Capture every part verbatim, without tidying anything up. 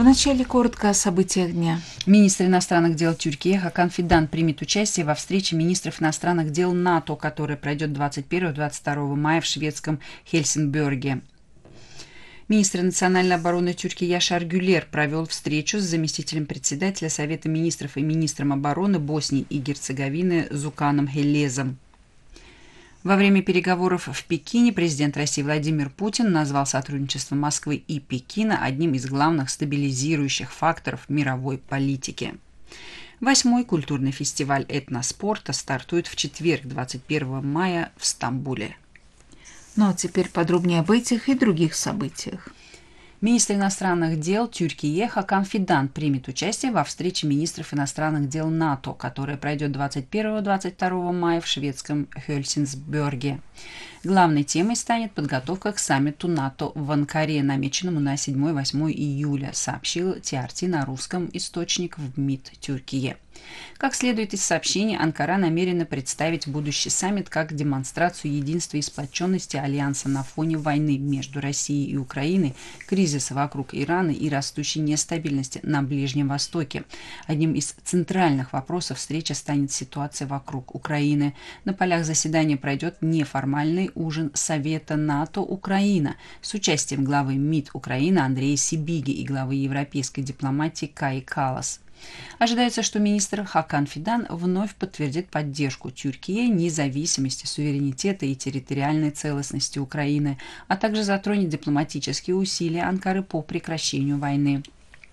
Вначале коротко о событиях дня. Министр иностранных дел Тюркии Хакан Фидан примет участие во встрече министров иностранных дел НАТО, которая пройдет двадцать первого — двадцать второго мая в шведском Хельсинборге. Министр национальной обороны Тюркии Яшар Гюлер провел встречу с заместителем председателя Совета министров и министром обороны Боснии и Герцеговины Зуканом Хелезом. Во время переговоров в Пекине президент России Владимир Путин назвал сотрудничество Москвы и Пекина одним из главных стабилизирующих факторов мировой политики. Восьмой культурный фестиваль этноспорта стартует в четверг, двадцать первого мая, в Стамбуле. Ну а теперь подробнее об этих и других событиях. Министр иностранных дел Тюркии Хакан Фидан примет участие во встрече министров иностранных дел НАТО, которая пройдет двадцать первого — двадцать второго мая в шведском Хельсинборге. Главной темой станет подготовка к саммиту НАТО в Анкаре, намеченному на седьмое — восьмое июля, сообщил Ти Ар Ти на русском источник в МИД Тюркии. Как следует из сообщения, Анкара намерена представить будущий саммит как демонстрацию единства и сплоченности Альянса на фоне войны между Россией и Украиной, кризиса вокруг Ирана и растущей нестабильности на Ближнем Востоке. Одним из центральных вопросов встречи станет ситуация вокруг Украины. На полях заседания пройдет неформальный ужин Совета НАТО-Украина с участием главы МИД Украины Андрея Сибиги и главы европейской дипломатии Каи Каллас. Ожидается, что министр Хакан Фидан вновь подтвердит поддержку Тюркии, независимости, суверенитета и территориальной целостности Украины, а также затронет дипломатические усилия Анкары по прекращению войны.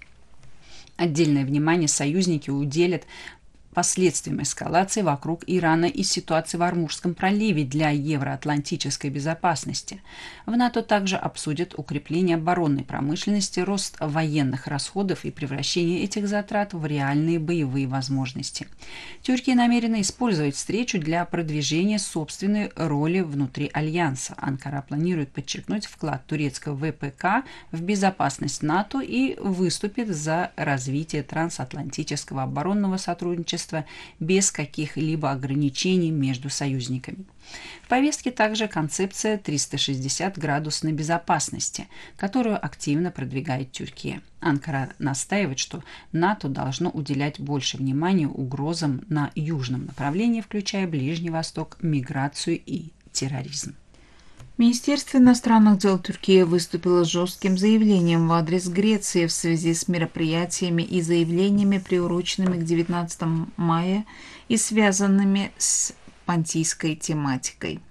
Отдельное внимание союзники уделят последствиям эскалации вокруг Ирана и ситуации в Ормузском проливе для евроатлантической безопасности. В НАТО также обсудят укрепление оборонной промышленности, рост военных расходов и превращение этих затрат в реальные боевые возможности. Тюркия намерена использовать встречу для продвижения собственной роли внутри Альянса. Анкара планирует подчеркнуть вклад турецкого вэ пэ ка в безопасность НАТО и выступит за развитие трансатлантического оборонного сотрудничества без каких-либо ограничений между союзниками. В повестке также концепция триста шестьдесят градусной безопасности, которую активно продвигает Тюркия. Анкара настаивает, что НАТО должно уделять больше внимания угрозам на южном направлении, включая Ближний Восток, миграцию и терроризм. Министерство иностранных дел Тюркии выступило с жестким заявлением в адрес Греции в связи с мероприятиями и заявлениями, приуроченными к девятнадцатому мая и связанными с понтийской тематикой.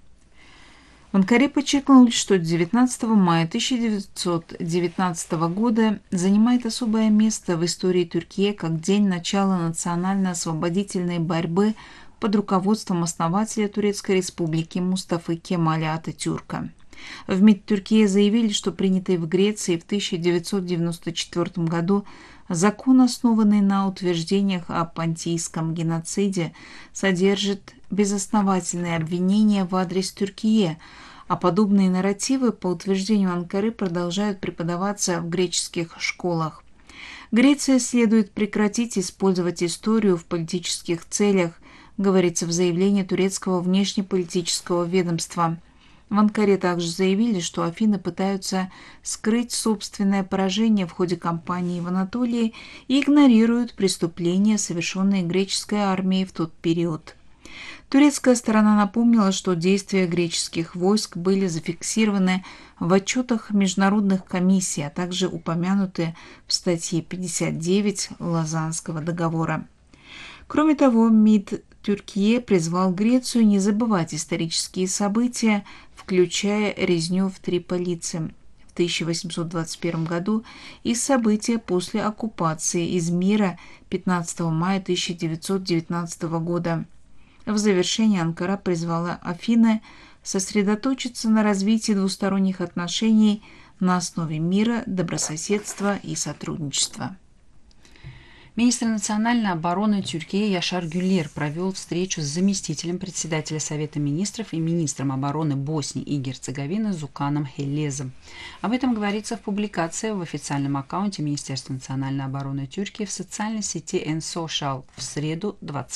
В Анкаре подчеркнули, что девятнадцатого мая тысяча девятьсот девятнадцатого года занимает особое место в истории Тюркии как день начала национально-освободительной борьбы под руководством основателя Турецкой республики Мустафы Кемаля Ататюрка. В МИД Тюркии заявили, что принятый в Греции в тысяча девятьсот девяносто четвёртом году закон, основанный на утверждениях о понтийском геноциде, содержит безосновательные обвинения в адрес Тюркии, а подобные нарративы, по утверждению Анкары, продолжают преподаваться в греческих школах. Греция следует прекратить использовать историю в политических целях, говорится в заявлении турецкого внешнеполитического ведомства. В Анкаре также заявили, что Афины пытаются скрыть собственное поражение в ходе кампании в Анатолии и игнорируют преступления, совершенные греческой армией в тот период. Турецкая сторона напомнила, что действия греческих войск были зафиксированы в отчетах международных комиссий, а также упомянуты в статье пятьдесят девять Лозаннского договора. Кроме того, МИД Тюркии призвал Грецию не забывать исторические события, включая резню в Триполице в тысяча восемьсот двадцать первом году и события после оккупации Измира пятнадцатого мая тысяча девятьсот девятнадцатого года. В завершение Анкара призвала Афины сосредоточиться на развитии двусторонних отношений на основе мира, добрососедства и сотрудничества. Министр национальной обороны Тюркии Яшар Гюлер провел встречу с заместителем председателя Совета министров и министром обороны Боснии и Герцеговины Зуканом Хелезом. Об этом говорится в публикации в официальном аккаунте Министерства национальной обороны Тюркии в социальной сети эн-Social в среду двадцатого